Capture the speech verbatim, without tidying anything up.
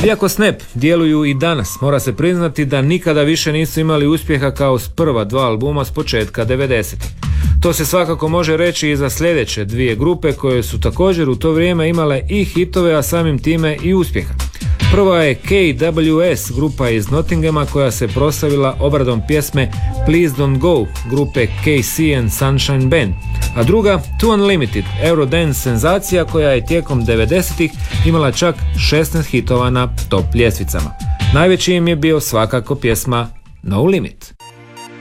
Iako Snap djeluju i danas, mora se priznati da nikada više nisu imali uspjeha kao s prva dva albuma s početka devedesetih. To se svakako može reći i za sljedeće dvije grupe koje su također u to vrijeme imale i hitove, a samim time i uspjeha. Prva je K W S, grupa iz Nottinghama koja se proslavila obradom pjesme Please Don't Go grupe K C and Sunshine Band, a druga Too Unlimited, Eurodance senzacija koja je tijekom devedesetih imala čak šesnaest hitova na top ljestvicama. Najveći im je bio svakako pjesma No Limit.